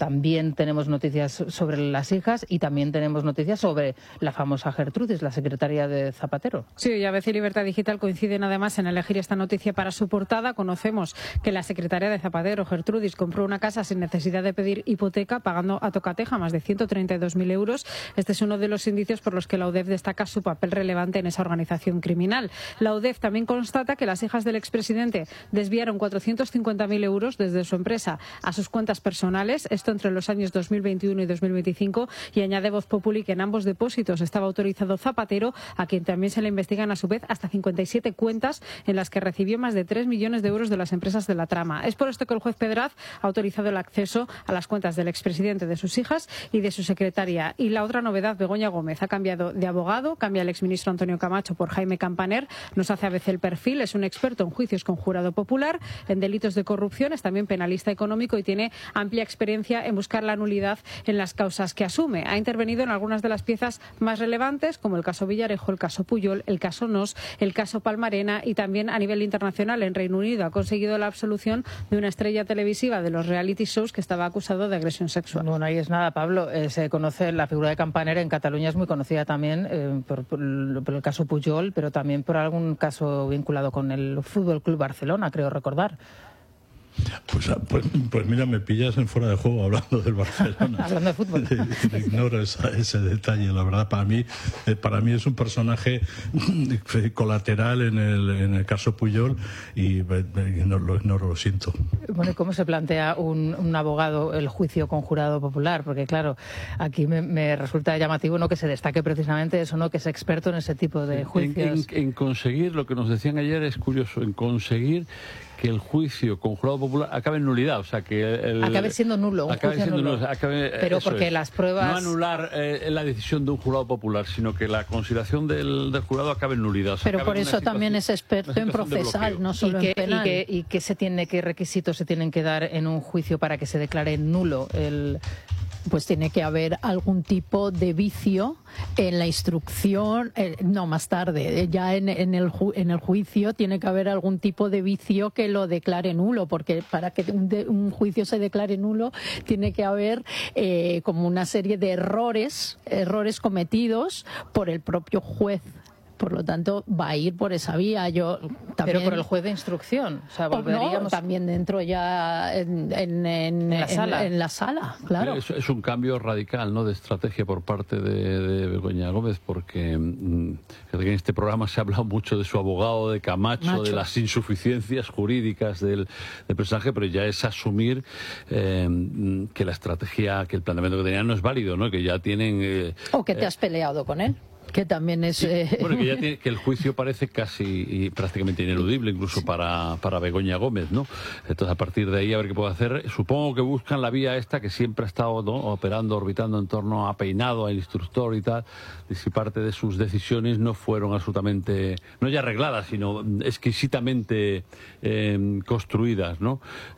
también tenemos noticias sobre las hijas y también tenemos noticias sobre la famosa Gertrudis, la secretaria de Zapatero. Sí, y ABC y Libertad Digital coinciden además en elegir esta noticia para su portada. Conocemos que la secretaria de Zapatero, Gertrudis, compró una casa sin necesidad de pedir hipoteca, pagando a tocateja más de 132.000 euros. Este es uno de los indicios por los que la UDEF destaca su papel relevante en esa organización criminal. La UDEF también constata que las hijas del expresidente desviaron 450.000 euros desde su empresa a sus cuentas personales, esto entre los años 2021 y 2025, y añade Voz Populi que en ambos depósitos estaba autorizado Zapatero, a quien también se le investigan a su vez hasta 57 cuentas en las que recibió más de 3 millones de euros de las empresas de la trama. Es por esto que el juez Pedraz ha autorizado el acceso a las cuentas del expresidente, de sus hijas y de su secretaria. Y la otra novedad, Begoña Gómez ha cambiado de abogado, cambia el exministro Antonio Camacho por Jaime Campaner, nos hace ABC el perfil, es un experto en juicios con jurado popular, en delitos de corrupción, es también penalista económico y tiene amplia experiencia en buscar la nulidad en las causas que asume. Ha intervenido en algunas de las piezas más relevantes, como el caso Villarejo, el caso Pujol, el caso Nos, el caso Palmarena, y también a nivel internacional en Reino Unido ha conseguido la absolución de una estrella televisiva de los reality shows que estaba acusado de agresión sexual. Bueno, ahí es nada, Pablo. Se conoce la figura de Campaner en Cataluña, es muy conocida también por el caso Pujol, pero también por algún caso vinculado con el Fútbol Club Barcelona, creo recordar. Pues mira, me pillas en fuera de juego hablando del Barcelona. Hablando de fútbol. Ignoro ese detalle, la verdad. Para mí es un personaje colateral en el caso Pujol y no lo siento. Bueno, ¿y cómo se plantea un abogado el juicio con jurado popular? Porque claro, aquí me resulta llamativo no que se destaque precisamente eso, no que es experto en ese tipo de juicios. En conseguir, lo que nos decían ayer es curioso, en conseguir que el juicio con jurado popular acabe en nulidad, o sea que acabe siendo nulo, pero porque las pruebas no anular la decisión de un jurado popular, sino que la consideración del jurado acabe en nulidad. O sea, pero por eso también es experto en procesal, no solo en penal. ¿Y qué requisitos se tienen que dar en un juicio para que se declare nulo el...? Pues tiene que haber algún tipo de vicio en la instrucción, no, más tarde, ya en el juicio tiene que haber algún tipo de vicio que lo declare nulo, porque para que un juicio se declare nulo tiene que haber como una serie de errores cometidos por el propio juez. Por lo tanto, va a ir por esa vía. Pero por el juez de instrucción. O sea, volveríamos... No, también dentro ya en la sala, claro. Es un cambio radical, ¿no?, de estrategia por parte de Begoña Gómez, porque en este programa se ha hablado mucho de su abogado, de Camacho, de las insuficiencias jurídicas del personaje, pero ya es asumir que la estrategia, que el planteamiento que tenían no es válido, ¿no?, que ya tienen... o que te has peleado con él. Que también es... Bueno, que el juicio parece casi y prácticamente ineludible, incluso para Begoña Gómez, ¿no? Entonces, a partir de ahí, a ver qué puede hacer. Supongo que buscan la vía esta que siempre ha estado, ¿no?, operando, orbitando en torno a Peinado, al instructor y tal, y si parte de sus decisiones no fueron absolutamente, no ya arregladas, sino exquisitamente construidas, ¿no?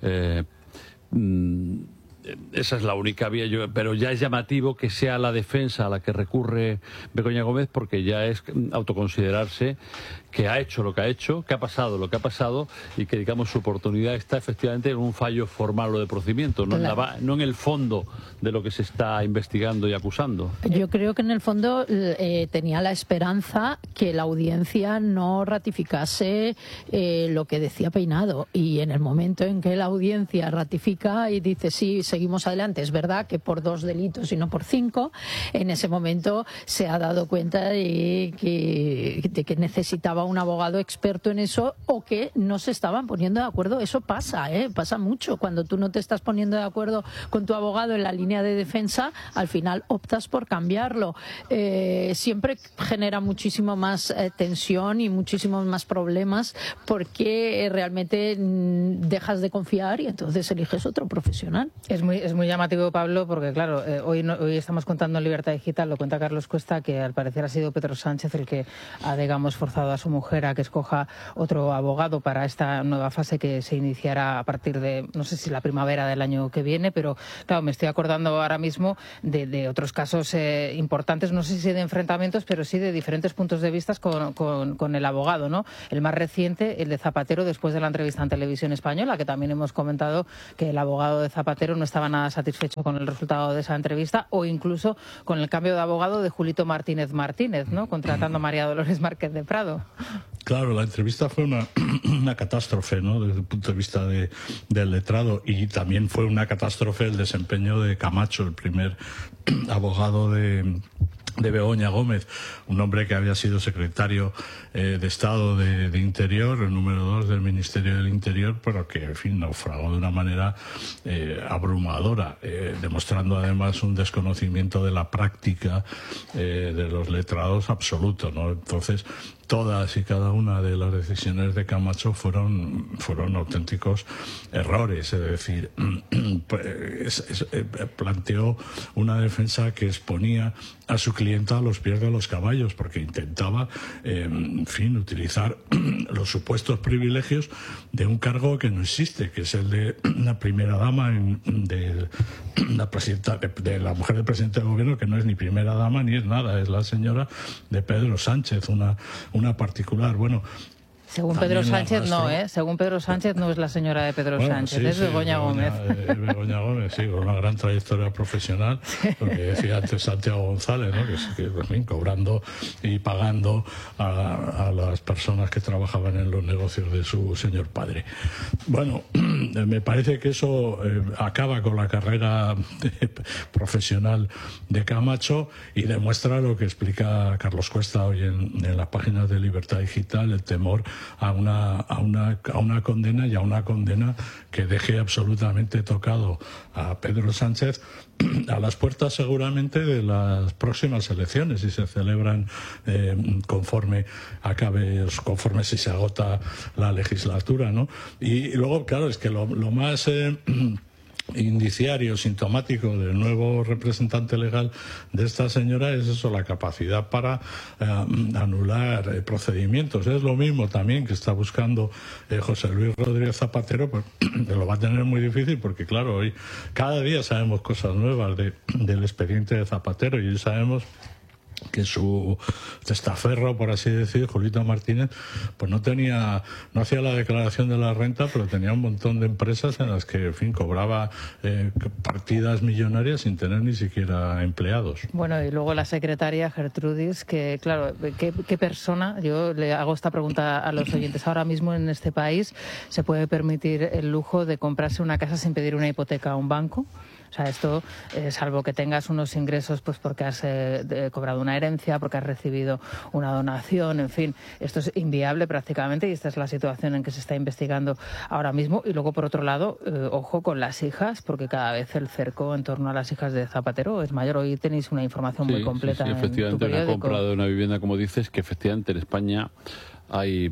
Esa es la única vía, pero ya es llamativo que sea la defensa a la que recurre Begoña Gómez, porque ya es autoconsiderarse que ha hecho lo que ha hecho, que ha pasado lo que ha pasado y que, digamos, su oportunidad está efectivamente en un fallo formal o de procedimiento, no, no en el fondo de lo que se está investigando y acusando. Yo creo que en el fondo tenía la esperanza que la audiencia no ratificase lo que decía Peinado, y en el momento en que la audiencia ratifica y dice sí, seguimos adelante, es verdad que por 2 delitos y no por 5, en ese momento se ha dado cuenta de que necesitaba un abogado experto en eso, o que no se estaban poniendo de acuerdo. Eso pasa, pasa mucho. Cuando tú no te estás poniendo de acuerdo con tu abogado en la línea de defensa, al final optas por cambiarlo. Siempre genera muchísimo más tensión y muchísimos más problemas, porque realmente dejas de confiar y entonces eliges otro profesional. Es muy llamativo, Pablo, porque claro, hoy estamos contando en Libertad Digital, lo cuenta Carlos Cuesta, que al parecer ha sido Pedro Sánchez el que ha, digamos, forzado a su mujer a que escoja otro abogado para esta nueva fase que se iniciará a partir de, no sé si la primavera del año que viene, pero claro, me estoy acordando ahora mismo de otros casos importantes, no sé si de enfrentamientos, pero sí de diferentes puntos de vista con el abogado, ¿no? El más reciente, el de Zapatero, después de la entrevista en Televisión Española, que también hemos comentado que el abogado de Zapatero no estaba nada nada satisfecho con el resultado de esa entrevista, o incluso con el cambio de abogado de Julito Martínez Martínez, ¿no? Contratando a María Dolores Márquez de Prado. Claro, la entrevista fue una catástrofe, ¿no? Desde el punto de vista del letrado, y también fue una catástrofe el desempeño de Camacho, el primer abogado de Begoña Gómez, un hombre que había sido secretario de Estado de Interior, el número 2 del Ministerio del Interior, pero que, en fin, naufragó de una manera abrumadora, demostrando además un desconocimiento de la práctica de los letrados absoluto, ¿no? Entonces, todas y cada una de las decisiones de Camacho fueron auténticos errores. Es decir, planteó una defensa que exponía a su clienta a los pies de los caballos, porque intentaba, en fin, utilizar los supuestos privilegios de un cargo que no existe, que es el de la primera dama de la presidenta, de la mujer del presidente del gobierno, que no es ni primera dama ni es nada, es la señora de Pedro Sánchez, una particular. Bueno, según Pedro Sánchez no, ¿eh? Según Pedro Sánchez no es la señora de Pedro Sánchez, sí, es Begoña Gómez. Begoña Gómez, sí, con una gran trayectoria profesional, lo que decía antes Santiago González, ¿no? Que en fin, cobrando y pagando a las personas que trabajaban en los negocios de su señor padre. Bueno, me parece que eso acaba con la carrera profesional de Camacho y demuestra lo que explica Carlos Cuesta hoy en las páginas de Libertad Digital, el temor a una condena, y a una condena que deje absolutamente tocado a Pedro Sánchez a las puertas seguramente de las próximas elecciones, si se celebran conforme si se agota la legislatura, ¿no? Y luego, claro, es que lo más indiciario, sintomático del nuevo representante legal de esta señora es eso, la capacidad para anular procedimientos. Es lo mismo también que está buscando José Luis Rodríguez Zapatero, pues lo va a tener muy difícil, porque claro, hoy cada día sabemos cosas nuevas del expediente de Zapatero, y hoy sabemos que su testaferro, por así decir, Julito Martínez, pues no hacía la declaración de la renta, pero tenía un montón de empresas en las que, en fin, cobraba partidas millonarias sin tener ni siquiera empleados. Bueno, y luego la secretaria Gertrudis, que claro, ¿qué persona? Yo le hago esta pregunta a los oyentes. Ahora mismo en este país se puede permitir el lujo de comprarse una casa sin pedir una hipoteca a un banco. O sea, esto, salvo que tengas unos ingresos pues porque has cobrado una herencia, porque has recibido una donación, en fin, esto es inviable prácticamente, y esta es la situación en que se está investigando ahora mismo. Y luego, por otro lado, ojo con las hijas, porque cada vez el cerco en torno a las hijas de Zapatero es mayor. Hoy tenéis una información muy completa. Sí, efectivamente, una compra de una vivienda, como dices, que efectivamente en España hay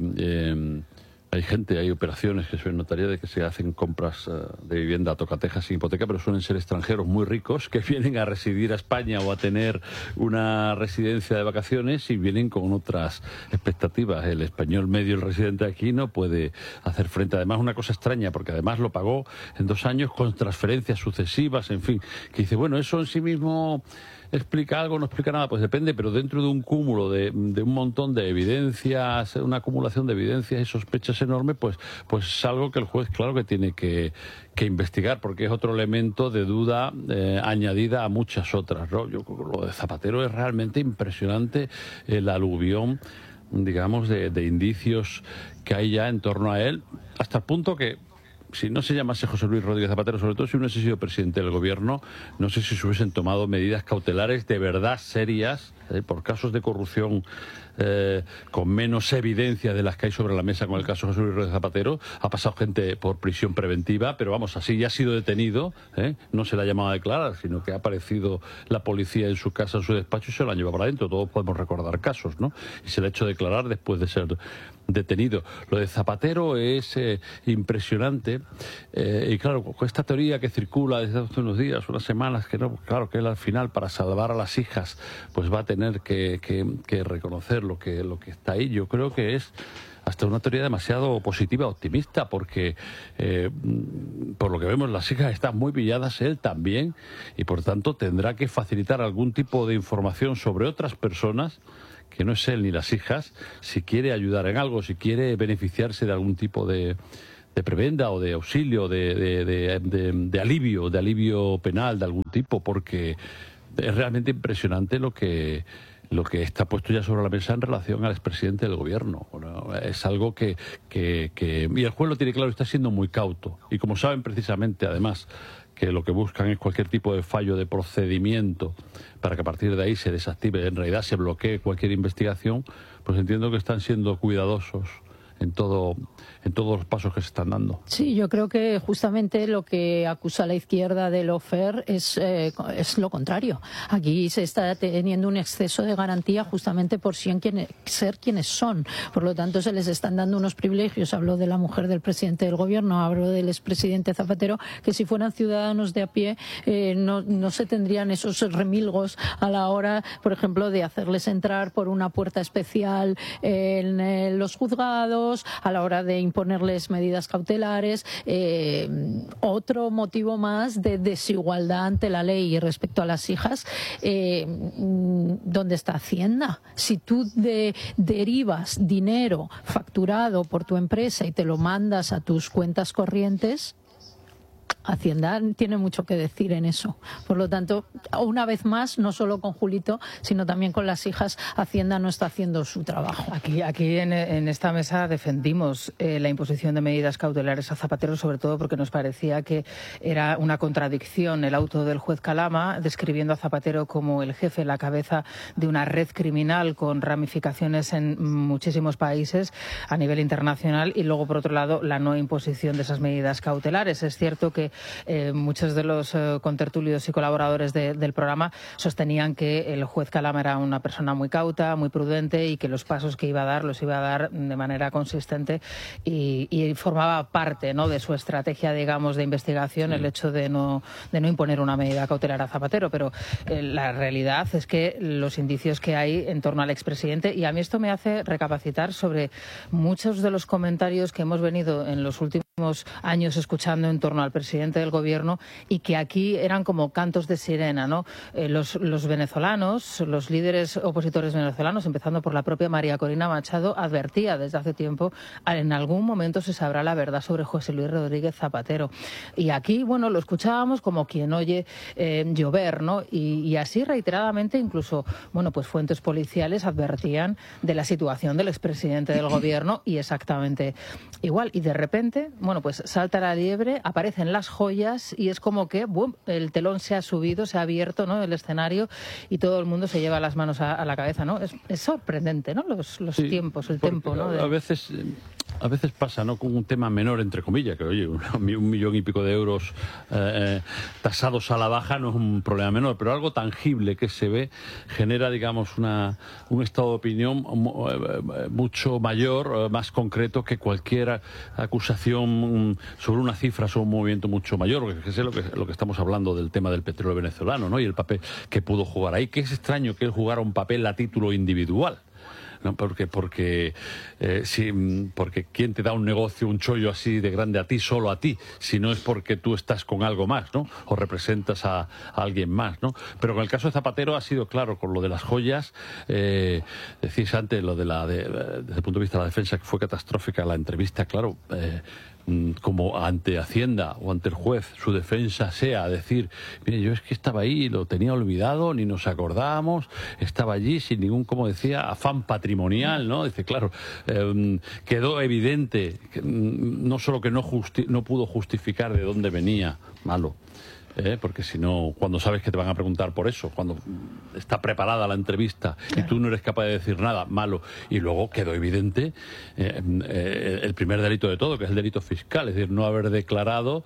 gente, hay operaciones que son notariales que se hacen compras de vivienda a tocatejas sin hipoteca, pero suelen ser extranjeros muy ricos que vienen a residir a España o a tener una residencia de vacaciones y vienen con otras expectativas. El español medio, el residente aquí, no puede hacer frente. Además, una cosa extraña, porque además lo pagó en 2 años con transferencias sucesivas, en fin, que dice, bueno, eso en sí mismo ¿explica algo? ¿No explica nada? Pues depende, pero dentro de un cúmulo de un montón de evidencias, una acumulación de evidencias y sospechas enorme, pues es algo que el juez, claro, que tiene que investigar, porque es otro elemento de duda añadida a muchas otras, ¿no? Yo creo que lo de Zapatero es realmente impresionante, el aluvión, digamos, de indicios que hay ya en torno a él, hasta el punto que, si no se llamase José Luis Rodríguez Zapatero, sobre todo si hubiese sido presidente del gobierno, no sé si se hubiesen tomado medidas cautelares de verdad serias por casos de corrupción con menos evidencia de las que hay sobre la mesa con el caso de José Luis Rodríguez Zapatero. Ha pasado gente por prisión preventiva, pero vamos, así ya ha sido detenido, no se le ha llamado a declarar, sino que ha aparecido la policía en su casa, en su despacho, y se lo han llevado para adentro. Todos podemos recordar casos, ¿no? Y se le ha hecho declarar después de ser detenido. Lo de Zapatero es impresionante, y claro, con esta teoría que circula desde hace unos días, unas semanas, que no, claro, que él al final, para salvar a las hijas, pues va a tener que reconocer lo que está ahí. Yo creo que es hasta una teoría demasiado positiva, optimista, porque por lo que vemos las hijas están muy pilladas, él también, y por tanto tendrá que facilitar algún tipo de información sobre otras personas que no es él ni las hijas, si quiere ayudar en algo, si quiere beneficiarse de algún tipo de prebenda o de auxilio, de alivio penal de algún tipo, porque es realmente impresionante lo que está puesto ya sobre la mesa en relación al expresidente del gobierno. Bueno, es algo que y el juez lo tiene claro, está siendo muy cauto. Y como saben precisamente, además, que lo que buscan es cualquier tipo de fallo de procedimiento para que a partir de ahí se desactive, en realidad se bloquee cualquier investigación, pues entiendo que están siendo cuidadosos en todos los pasos que se están dando. Sí, yo creo que justamente lo que acusa la izquierda de lawfare es lo contrario. Aquí se está teniendo un exceso de garantía justamente por ser quienes son. Por lo tanto, se les están dando unos privilegios. Hablo de la mujer del presidente del gobierno, hablo del expresidente Zapatero, que si fueran ciudadanos de a pie no se tendrían esos remilgos a la hora, por ejemplo, de hacerles entrar por una puerta especial en los juzgados, a la hora de imponerles medidas cautelares. Otro motivo más de desigualdad ante la ley. Y respecto a las hijas, ¿dónde está Hacienda? Si tú derivas dinero facturado por tu empresa y te lo mandas a tus cuentas corrientes, Hacienda tiene mucho que decir en eso. Por lo tanto, una vez más, no solo con Julito, sino también con las hijas, Hacienda no está haciendo su trabajo. Aquí en esta mesa defendimos la imposición de medidas cautelares a Zapatero, sobre todo porque nos parecía que era una contradicción el auto del juez Calama, describiendo a Zapatero como el jefe, la cabeza de una red criminal con ramificaciones en muchísimos países a nivel internacional, y luego, por otro lado, la no imposición de esas medidas cautelares. Es cierto que muchos de los contertulios y colaboradores del programa sostenían que el juez Calama era una persona muy cauta, muy prudente, y que los pasos que iba a dar los iba a dar de manera consistente, y formaba parte, ¿no?, de su estrategia, digamos, de investigación, el hecho de no imponer una medida cautelar a Zapatero. Pero la realidad es que los indicios que hay en torno al expresidente, y a mí esto me hace recapacitar sobre muchos de los comentarios que hemos venido en los últimos años escuchando en torno al presidente del gobierno, y que aquí eran como cantos de sirena, ¿no? Los venezolanos, los líderes opositores venezolanos, empezando por la propia María Corina Machado, advertía desde hace tiempo: en algún momento se sabrá la verdad sobre José Luis Rodríguez Zapatero. Y aquí, bueno, lo escuchábamos como quien oye llover, ¿no? Y así reiteradamente, incluso, bueno, pues fuentes policiales advertían de la situación del expresidente del gobierno, y exactamente igual. Y de repente, bueno, pues salta la liebre, aparecen las joyas, y es como que ¡bum!, el telón se ha subido, se ha abierto, ¿no?, el escenario, y todo el mundo se lleva las manos a la cabeza, ¿no? Es sorprendente, ¿no?, los sí, tiempos, el tiempo, ¿no? A veces pasa, ¿no?, con un tema menor, entre comillas, que oye, 1,5 millones de euros tasados a la baja no es un problema menor, pero algo tangible que se ve genera, digamos, un estado de opinión mucho mayor, más concreto que cualquier acusación sobre una cifra, sobre un movimiento mucho mayor, que es lo que estamos hablando del tema del petróleo venezolano, ¿no?, y el papel que pudo jugar ahí, que es extraño que él jugara un papel a título individual. ¿No? Porque ¿quién te da un negocio, un chollo así de grande a ti, solo a ti? Si no es porque tú estás con algo más, ¿no?, o representas a alguien más, ¿no? Pero con el caso de Zapatero ha sido claro, con lo de las joyas, decís antes, lo desde el punto de vista de la defensa, que fue catastrófica la entrevista, claro, como ante Hacienda o ante el juez su defensa sea decir: mire, yo es que estaba ahí, lo tenía olvidado, ni nos acordábamos, estaba allí sin ningún, como decía, afán patrimonial, ¿no? Dice, claro, quedó evidente que no solo que no pudo justificar de dónde venía, malo, porque si no, cuando sabes que te van a preguntar por eso, cuando está preparada la entrevista, claro, y tú no eres capaz de decir nada, malo. Y luego quedó evidente el primer delito de todo, que es el delito fiscal, es decir, no haber declarado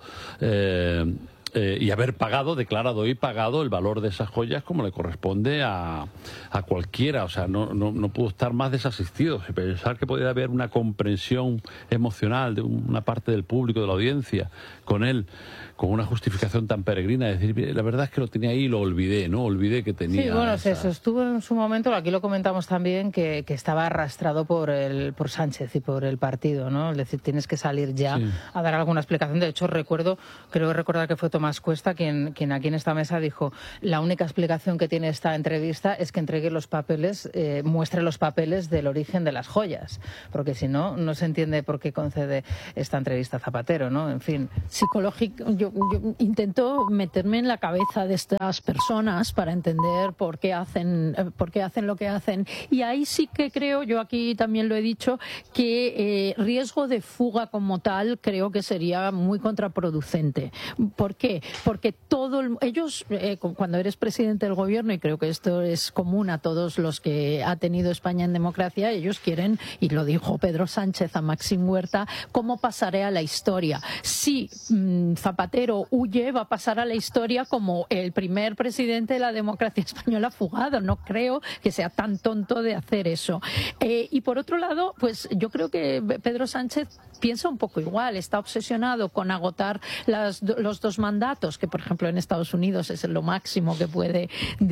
y haber declarado y pagado el valor de esas joyas como le corresponde a cualquiera. O sea, no pudo estar más desasistido. Y pensar que podía haber una comprensión emocional de una parte del público, de la audiencia, con él, con una justificación tan peregrina, de decir, la verdad es que lo tenía ahí y lo olvidé, ¿no? Olvidé que tenía... Sí, bueno, se sostuvo en su momento, aquí lo comentamos también, que estaba arrastrado por Sánchez y por el partido, ¿no? Es decir, tienes que salir ya a dar alguna explicación. De hecho, creo recordar que fue Tomás Cuesta quien aquí en esta mesa dijo, la única explicación que tiene esta entrevista es que entregue los papeles, muestre los papeles del origen de las joyas, porque si no, no se entiende por qué concede esta entrevista a Zapatero, ¿no? En fin. Psicológico, yo intento meterme en la cabeza de estas personas para entender por qué hacen lo que hacen, y ahí sí que creo, yo aquí también lo he dicho, que riesgo de fuga como tal creo que sería muy contraproducente. ¿Por qué? Porque ellos, cuando eres presidente del gobierno, y creo que esto es común a todos los que ha tenido España en democracia, ellos quieren, y lo dijo Pedro Sánchez a Maxim Huerta, ¿cómo pasaré a la historia? Si Zapatero huye, va a pasar a la historia como el primer presidente de la democracia española fugado. No creo que sea tan tonto de hacer eso. Y por otro lado, pues yo creo que Pedro Sánchez piensa un poco igual, está obsesionado con agotar los 2 mandatos, que por ejemplo en Estados Unidos es lo máximo que puede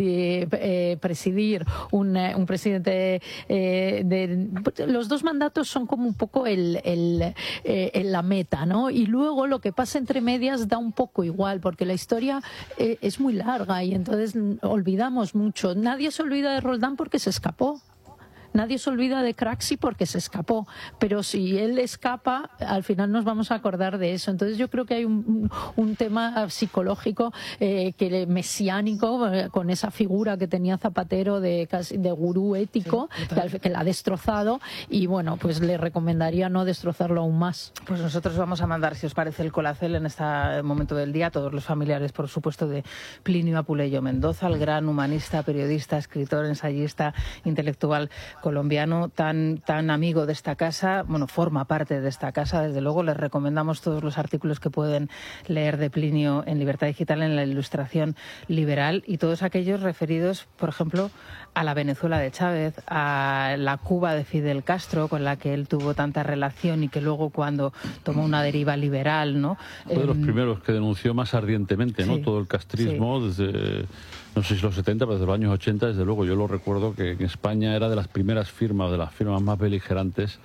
presidir un presidente. Los 2 mandatos son como un poco la meta, ¿no? Y luego lo que pasa entre medias da un poco igual, porque la historia es muy larga y entonces olvidamos mucho. Nadie se olvida de Roldán porque se escapó. Nadie se olvida de Craxi porque se escapó, pero si él escapa, al final nos vamos a acordar de eso. Entonces yo creo que hay un tema psicológico mesiánico con esa figura que tenía Zapatero de gurú ético, que la ha destrozado, y bueno, pues le recomendaría no destrozarlo aún más. Pues nosotros vamos a mandar, si os parece, el colacel en este momento del día a todos los familiares, por supuesto, de Plinio Apuleyo Mendoza, el gran humanista, periodista, escritor, ensayista, intelectual colombiano, tan amigo de esta casa, bueno, forma parte de esta casa, desde luego. Les recomendamos todos los artículos que pueden leer de Plinio en Libertad Digital, en la Ilustración Liberal, y todos aquellos referidos, por ejemplo, a la Venezuela de Chávez, a la Cuba de Fidel Castro, con la que él tuvo tanta relación y que luego, cuando tomó una deriva liberal, ¿no? Fue de los primeros que denunció más ardientemente, ¿no? Todo el castrismo, desde, no sé si los 70, pero desde los años 80, desde luego. Yo lo recuerdo que en España era de las primeras firmas, de las firmas más beligerantes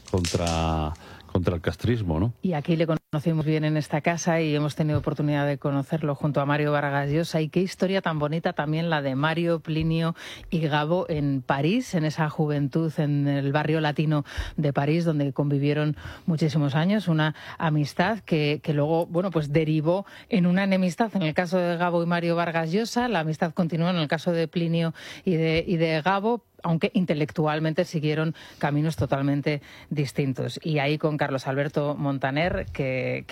contra el castrismo, ¿no? Y aquí le conocimos bien en esta casa y hemos tenido oportunidad de conocerlo junto a Mario Vargas Llosa. Y qué historia tan bonita también la de Mario, Plinio y Gabo en París, en esa juventud, en el barrio latino de París, donde convivieron muchísimos años, una amistad que luego, bueno, pues derivó en una enemistad. En el caso de Gabo y Mario Vargas Llosa, la amistad continuó en el caso de Plinio y de Gabo, aunque intelectualmente siguieron caminos totalmente distintos. Y ahí con Carlos Alberto Montaner, que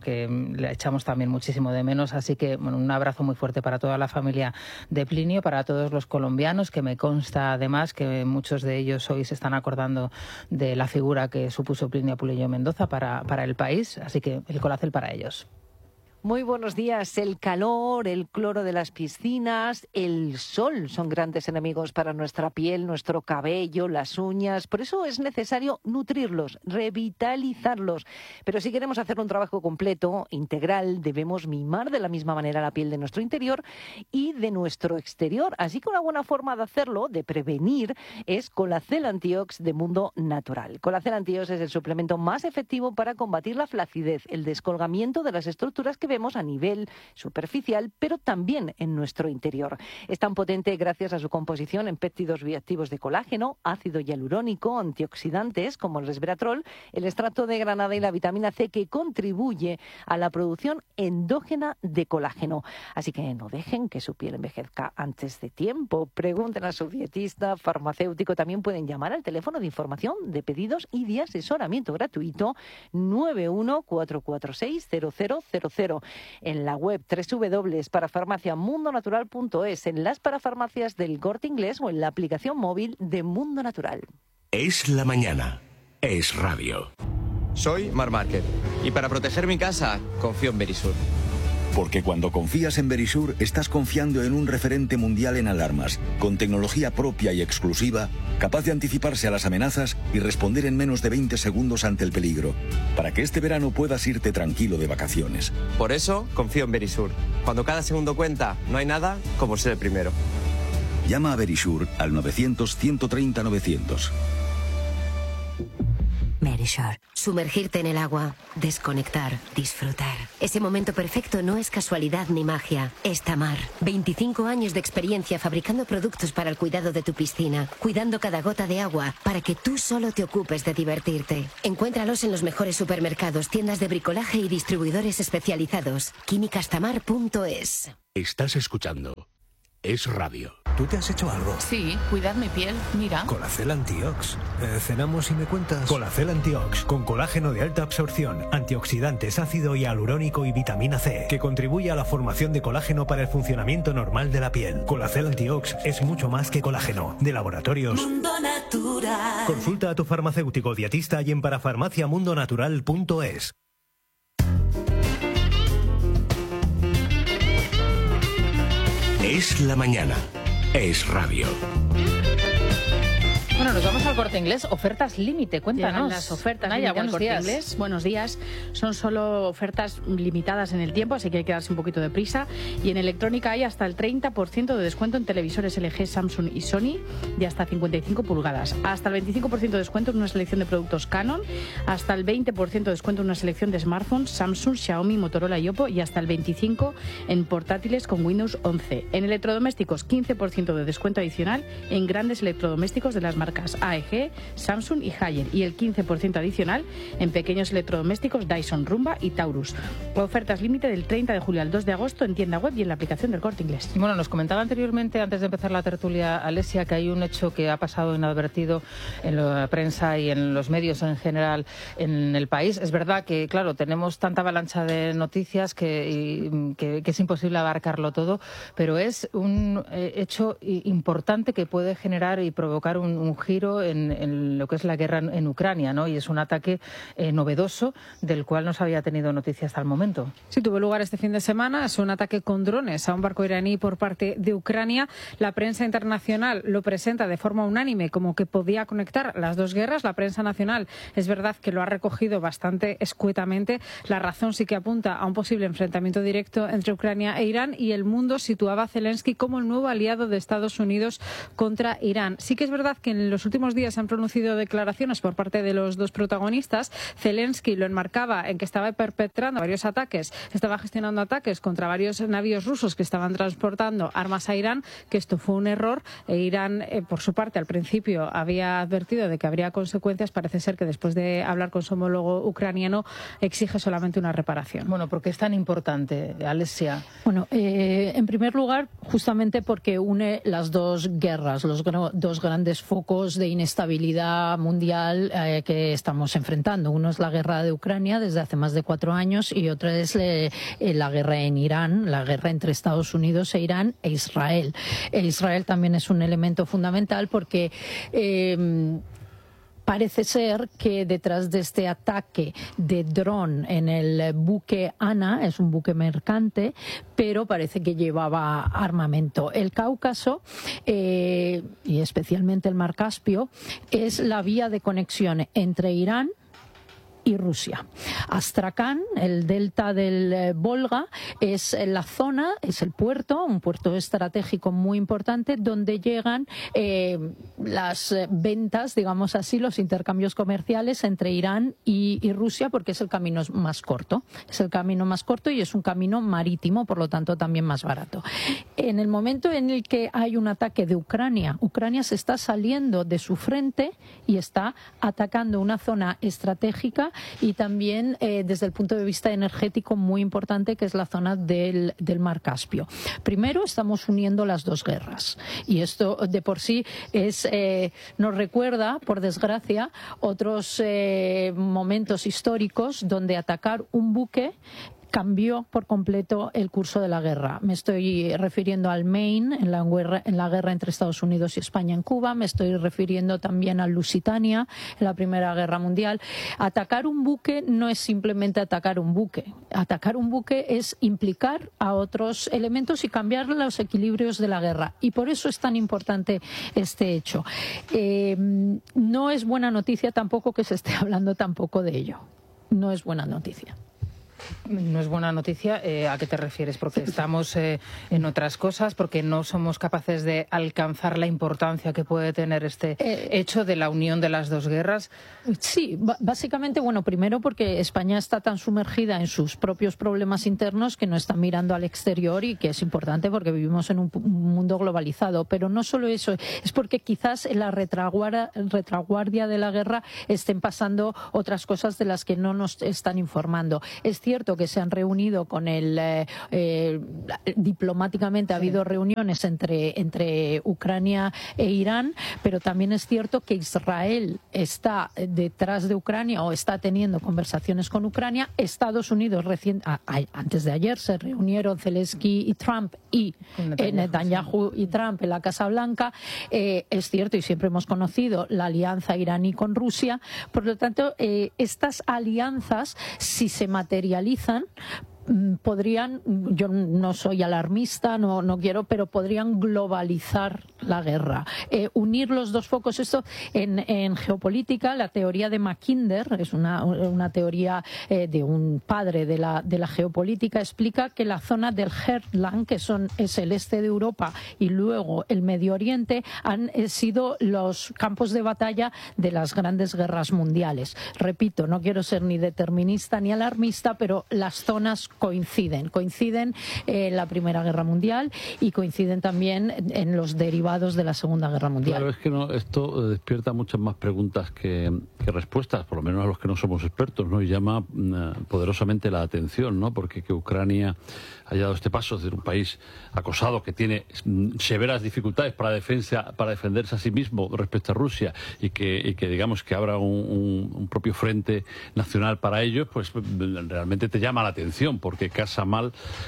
le echamos también muchísimo de menos. Así que, bueno, un abrazo muy fuerte para toda la familia de Plinio, para todos los colombianos, que me consta además que muchos de ellos hoy se están acordando de la figura que supuso Plinio Apuleyo Mendoza para el país. Así que el colacel para ellos. Muy buenos días. El calor, el cloro de las piscinas, el sol son grandes enemigos para nuestra piel, nuestro cabello, las uñas. Por eso es necesario nutrirlos, revitalizarlos. Pero si queremos hacer un trabajo completo, integral, debemos mimar de la misma manera la piel de nuestro interior y de nuestro exterior. Así que una buena forma de hacerlo, de prevenir, es Colacel Antiox de Mundo Natural. Colacel Antiox es el suplemento más efectivo para combatir la flacidez, el descolgamiento de las estructuras que vemos a nivel superficial, pero también en nuestro interior. Es tan potente gracias a su composición en péptidos bioactivos de colágeno, ácido hialurónico, antioxidantes como el resveratrol, el extracto de granada y la vitamina C, que contribuye a la producción endógena de colágeno. Así que no dejen que su piel envejezca antes de tiempo. Pregunten a su dietista, farmacéutico. También pueden llamar al teléfono de información, de pedidos y de asesoramiento gratuito 914460000. En la web www.parafarmaciamundonatural.es, en las parafarmacias del Corte Inglés o en la aplicación móvil de Mundo Natural. Es la mañana. Es radio. Soy Marc Márquez y para proteger mi casa confío en Verisur. Porque cuando confías en Verisure, estás confiando en un referente mundial en alarmas, con tecnología propia y exclusiva, capaz de anticiparse a las amenazas y responder en menos de 20 segundos ante el peligro, para que este verano puedas irte tranquilo de vacaciones. Por eso, confío en Verisure. Cuando cada segundo cuenta, no hay nada como ser el primero. Llama a Verisure al 900-130-900. Verisure. Sumergirte en el agua, desconectar, disfrutar. Ese momento perfecto no es casualidad ni magia, es Tamar. 25 años de experiencia fabricando productos para el cuidado de tu piscina, cuidando cada gota de agua para que tú solo te ocupes de divertirte. Encuéntralos en los mejores supermercados, tiendas de bricolaje y distribuidores especializados. Químicastamar.es. Estás escuchando Es Radio. ¿Tú te has hecho algo? Sí, cuidar mi piel, mira. Colacel Antiox. Cenamos y me cuentas. Colacel Antiox, con colágeno de alta absorción, antioxidantes, ácido hialurónico y vitamina C, que contribuye a la formación de colágeno para el funcionamiento normal de la piel. Colacel Antiox es mucho más que colágeno. De Laboratorios Mundo Natural. Consulta a tu farmacéutico dietista y en parafarmaciamundonatural.es. Es la mañana. Es Radio. Bueno, nos vamos al Corte Inglés. Ofertas límite, cuéntanos. Llegan las ofertas Naya, límite al buenos Corte días. Inglés. Buenos días. Son solo ofertas limitadas en el tiempo, así que hay que darse un poquito de prisa. Y en electrónica hay hasta el 30% de descuento en televisores LG, Samsung y Sony de hasta 55 pulgadas. Hasta el 25% de descuento en una selección de productos Canon. Hasta el 20% de descuento en una selección de smartphones Samsung, Xiaomi, Motorola y Oppo. Y hasta el 25% en portátiles con Windows 11. En electrodomésticos, 15% de descuento adicional en grandes electrodomésticos de las marcas AEG, Samsung y Haier, y el 15% adicional en pequeños electrodomésticos Dyson, Rumba y Taurus. Ofertas límite del 30 de julio al 2 de agosto en tienda web y en la aplicación del Corte Inglés. Bueno, nos comentaba anteriormente, antes de empezar la tertulia, Alesia, que hay un hecho que ha pasado inadvertido en la prensa y en los medios en general en el país. Es verdad que, claro, tenemos tanta avalancha de noticias que es imposible abarcarlo todo, pero es un hecho importante que puede generar y provocar un giro en lo que es la guerra en Ucrania, ¿no? Y es un ataque novedoso del cual no se había tenido noticia hasta el momento. Sí, tuvo lugar este fin de semana. Es un ataque con drones a un barco iraní por parte de Ucrania. La prensa internacional lo presenta de forma unánime como que podía conectar las dos guerras. La prensa nacional es verdad que lo ha recogido bastante escuetamente. La razón sí que apunta a un posible enfrentamiento directo entre Ucrania e Irán, y el mundo situaba a Zelensky como el nuevo aliado de Estados Unidos contra Irán. Sí que es verdad que en los últimos días se han pronunciado declaraciones por parte de los dos protagonistas. Zelensky lo enmarcaba en que estaba perpetrando varios ataques, estaba gestionando ataques contra varios navíos rusos que estaban transportando armas a Irán, que esto fue un error. Irán, por su parte, al principio había advertido de que habría consecuencias. Parece ser que después de hablar con su homólogo ucraniano exige solamente una reparación. Bueno, ¿por qué es tan importante, Alesia? Bueno, en primer lugar, justamente porque une las dos guerras, los dos grandes focos de inestabilidad mundial que estamos enfrentando. Uno es la guerra de Ucrania desde hace más de 4 años y otra es la guerra en Irán, la guerra entre Estados Unidos e Irán e Israel. Israel también es un elemento fundamental porque parece ser que detrás de este ataque de dron en el buque Ana, es un buque mercante, pero parece que llevaba armamento. El Cáucaso, y especialmente el Mar Caspio, es la vía de conexión entre Irán y Rusia. Astrakán, el delta del Volga, es la zona, es el puerto, un puerto estratégico muy importante donde llegan las ventas, digamos así, los intercambios comerciales entre Irán y Rusia, porque es el camino más corto. Es el camino más corto y es un camino marítimo, por lo tanto también más barato. En el momento en el que hay un ataque de Ucrania, Ucrania se está saliendo de su frente y está atacando una zona estratégica y también desde el punto de vista energético muy importante, que es la zona del Mar Caspio. Primero estamos uniendo las dos guerras y esto de por sí nos recuerda, por desgracia, otros momentos históricos donde atacar un buque cambió por completo el curso de la guerra. Me estoy refiriendo al Maine, en la guerra entre Estados Unidos y España en Cuba, me estoy refiriendo también al Lusitania, en la Primera Guerra Mundial. Atacar un buque no es simplemente atacar un buque. Atacar un buque es implicar a otros elementos y cambiar los equilibrios de la guerra. Y por eso es tan importante este hecho. No es buena noticia tampoco que se esté hablando tampoco de ello. No es buena noticia. No es buena noticia. ¿A qué te refieres? Porque estamos en otras cosas, porque no somos capaces de alcanzar la importancia que puede tener este hecho de la unión de las dos guerras. Sí, básicamente, bueno, primero porque España está tan sumergida en sus propios problemas internos que no está mirando al exterior, y que es importante porque vivimos en un mundo globalizado. Pero no solo eso, es porque quizás en la retaguardia de la guerra estén pasando otras cosas de las que no nos están informando. Es cierto que se han reunido con diplomáticamente ha habido reuniones entre Ucrania e Irán, pero también es cierto que Israel está detrás de Ucrania o está teniendo conversaciones con Ucrania. Estados Unidos antes de ayer se reunieron Zelensky y Trump y Netanyahu y Trump en la Casa Blanca. Es cierto, y siempre hemos conocido la alianza iraní con Rusia. Por lo tanto, estas alianzas, si se materializan, podrían, yo no soy alarmista, no quiero, pero podrían globalizar la guerra, unir los dos focos. Esto en geopolítica, la teoría de Mackinder, es una teoría de un padre de la geopolítica, explica que la zona del Heartland, que es el este de Europa y luego el Medio Oriente, han sido los campos de batalla de las grandes guerras mundiales. Repito, no quiero ser ni determinista ni alarmista, pero las zonas coinciden en la Primera Guerra Mundial y coinciden también en los derivados de la Segunda Guerra Mundial. Claro, es que esto despierta muchas más preguntas que respuestas, por lo menos a los que no somos expertos, ¿no? Y llama poderosamente la atención, ¿no? Porque que Ucrania haya dado este paso de un país acosado que tiene severas dificultades para defenderse a sí mismo respecto a Rusia y que digamos que abra un propio frente nacional para ellos, pues realmente te llama la atención, porque casa mal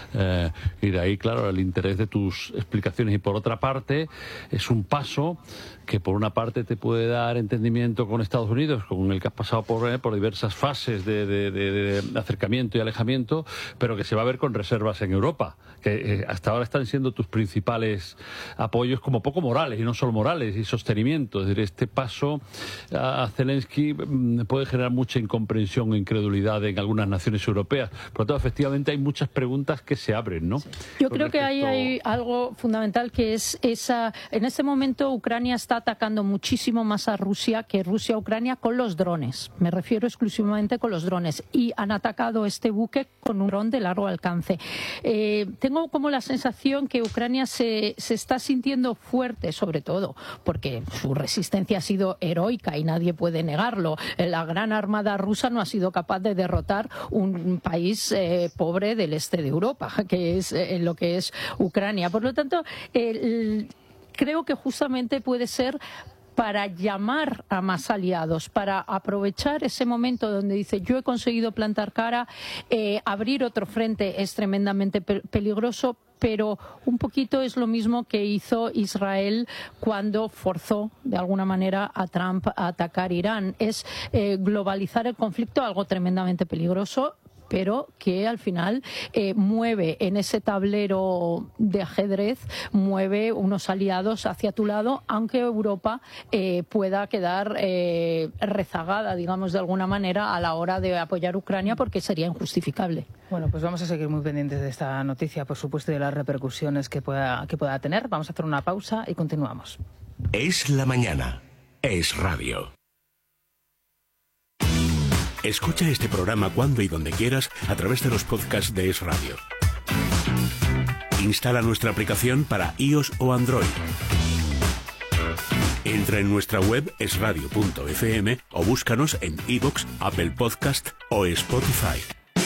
ir ahí, claro, el interés de tus explicaciones. Y por otra parte, es un paso que por una parte te puede dar entendimiento con Estados Unidos, con el que has pasado por diversas fases de acercamiento y alejamiento, pero que se va a ver con reservas en Europa, que hasta ahora están siendo tus principales apoyos como poco morales, y no solo morales, y sostenimiento. Es decir, este paso a Zelensky puede generar mucha incomprensión e incredulidad en algunas naciones europeas. Por lo tanto, efectivamente hay muchas preguntas que se abren, ¿no? Yo creo que ahí hay algo fundamental, que es en este momento Ucrania está atacando muchísimo más a Rusia que Rusia a Ucrania con los drones. Me refiero exclusivamente con los drones. Y han atacado este buque con un dron de largo alcance. Tengo como la sensación que Ucrania se está sintiendo fuerte, sobre todo porque su resistencia ha sido heroica y nadie puede negarlo. La gran armada rusa no ha sido capaz de derrotar un país pobre del este de Europa, que es lo que es Ucrania. Por lo tanto, creo que justamente puede ser para llamar a más aliados, para aprovechar ese momento donde dice yo he conseguido plantar cara. Abrir otro frente es tremendamente peligroso, pero un poquito es lo mismo que hizo Israel cuando forzó de alguna manera a Trump a atacar Irán. Es globalizar el conflicto, algo tremendamente peligroso, pero que al final mueve en ese tablero de ajedrez, mueve unos aliados hacia tu lado, aunque Europa pueda quedar rezagada, digamos, de alguna manera a la hora de apoyar a Ucrania, porque sería injustificable. Bueno, pues vamos a seguir muy pendientes de esta noticia, por supuesto, y de las repercusiones que pueda tener. Vamos a hacer una pausa y continuamos. Es la mañana. Es radio. Escucha este programa cuando y donde quieras a través de los podcasts de Es Radio. Instala nuestra aplicación para iOS o Android. Entra en nuestra web esradio.fm o búscanos en iVoox, Apple Podcast o Spotify.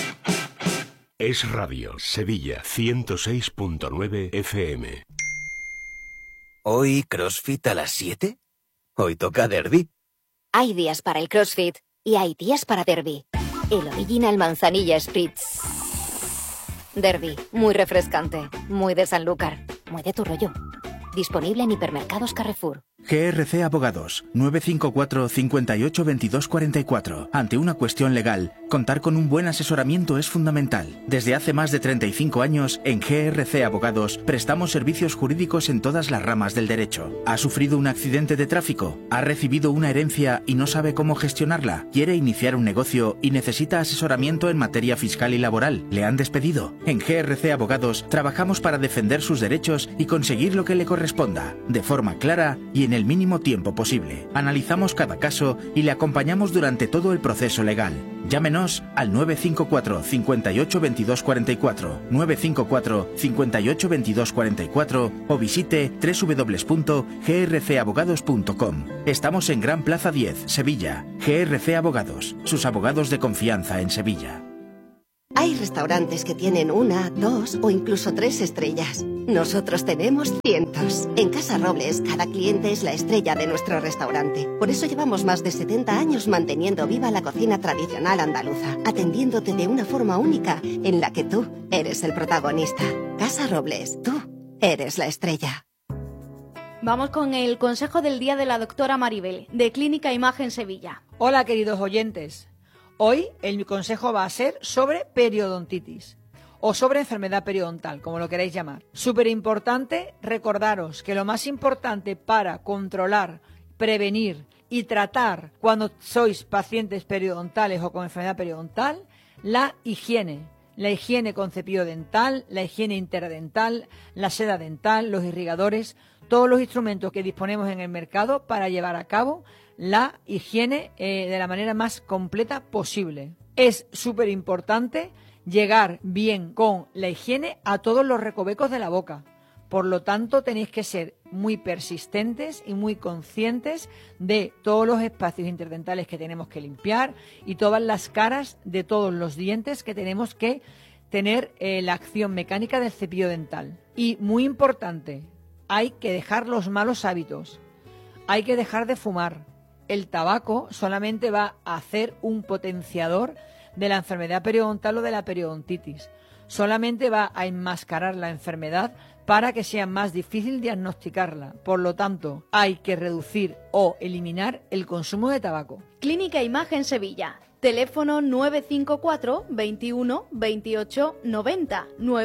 Es Radio, Sevilla 106.9 FM. ¿Hoy CrossFit a las 7? Hoy toca derbi. Hay días para el CrossFit y hay días para derbi. El Original Manzanilla Spritz Derby, muy refrescante, muy de Sanlúcar, muy de tu rollo. Disponible en hipermercados Carrefour. GRC Abogados, 954 58 22 44. Ante una cuestión legal, contar con un buen asesoramiento es fundamental. Desde hace más de 35 años, en GRC Abogados, prestamos servicios jurídicos en todas las ramas del derecho. ¿Ha sufrido un accidente de tráfico? ¿Ha recibido una herencia y no sabe cómo gestionarla? ¿Quiere iniciar un negocio y necesita asesoramiento en materia fiscal y laboral? ¿Le han despedido? En GRC Abogados, trabajamos para defender sus derechos y conseguir lo que le corresponda, de forma clara y en el mínimo tiempo posible. Analizamos cada caso y le acompañamos durante todo el proceso legal. Llámenos al 954 58 22 44, 954 58 22 44 o visite www.grcabogados.com. Estamos en Gran Plaza 10, Sevilla. GRC Abogados, sus abogados de confianza en Sevilla. Hay restaurantes que tienen 1, 2 o incluso 3 estrellas. Nosotros tenemos cientos. En Casa Robles, cada cliente es la estrella de nuestro restaurante. Por eso llevamos más de 70 años manteniendo viva la cocina tradicional andaluza, atendiéndote de una forma única en la que tú eres el protagonista. Casa Robles, tú eres la estrella. Vamos con el consejo del día de la doctora Maribel, de Clínica Imagen Sevilla. Hola, queridos oyentes. Hoy mi consejo va a ser sobre periodontitis o sobre enfermedad periodontal, como lo queráis llamar. Súper importante recordaros que lo más importante para controlar, prevenir y tratar cuando sois pacientes periodontales o con enfermedad periodontal, la higiene. La higiene con cepillo dental, la higiene interdental, la seda dental, los irrigadores, todos los instrumentos que disponemos en el mercado para llevar a cabo la higiene de la manera más completa posible. Es súper importante llegar bien con la higiene a todos los recovecos de la boca. Por lo tanto, tenéis que ser muy persistentes y muy conscientes de todos los espacios interdentales que tenemos que limpiar y todas las caras de todos los dientes que tenemos que tener la acción mecánica del cepillo dental. Y muy importante, hay que dejar los malos hábitos. Hay que dejar de fumar. El tabaco solamente va a hacer un potenciador de la enfermedad periodontal o de la periodontitis. Solamente va a enmascarar la enfermedad para que sea más difícil diagnosticarla. Por lo tanto, hay que reducir o eliminar el consumo de tabaco. Clínica Imagen Sevilla. Teléfono 954 21 28 90.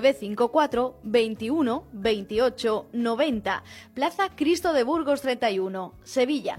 954 21 28 90. Plaza Cristo de Burgos 31, Sevilla.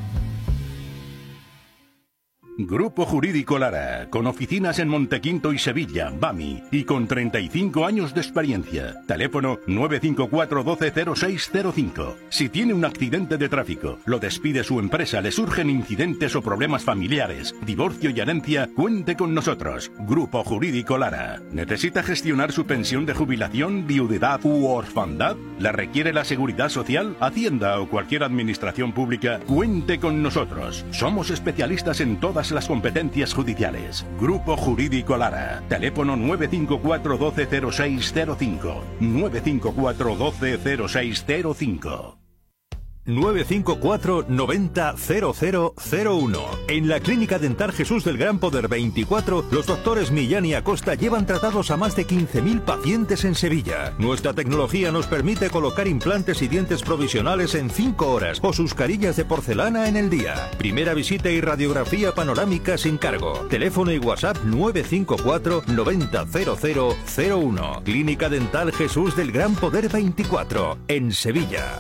Grupo Jurídico Lara, con oficinas en Montequinto y Sevilla, BAMI, y con 35 años de experiencia. Teléfono 954 120605. Si tiene un accidente de tráfico, lo despide su empresa, le surgen incidentes o problemas familiares, divorcio y herencia, cuente con nosotros. Grupo Jurídico Lara. ¿Necesita gestionar su pensión de jubilación, viudedad u orfandad? ¿La requiere la Seguridad Social, Hacienda o cualquier administración pública? Cuente con nosotros. Somos especialistas en todas las competencias judiciales. Grupo Jurídico Lara. Teléfono 954 120605. 954 120605. 954 90 0001. En la Clínica Dental Jesús del Gran Poder 24, los doctores Millán y Acosta llevan tratados a más de 15.000 pacientes en Sevilla. Nuestra tecnología nos permite colocar implantes y dientes provisionales en 5 horas o sus carillas de porcelana en el día. Primera visita y radiografía panorámica sin cargo. Teléfono y WhatsApp 954 90 0001. Clínica Dental Jesús del Gran Poder 24, en Sevilla.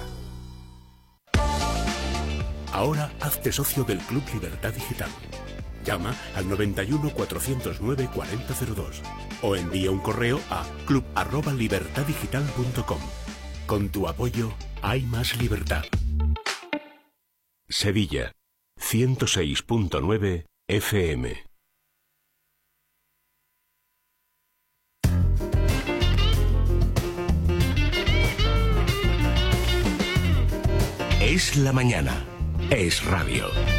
Ahora hazte socio del Club Libertad Digital. Llama al 91 409 4002 o envía un correo a club@libertaddigital.com. Con tu apoyo hay más libertad. Sevilla, 106.9 FM. Es la mañana. Es radio.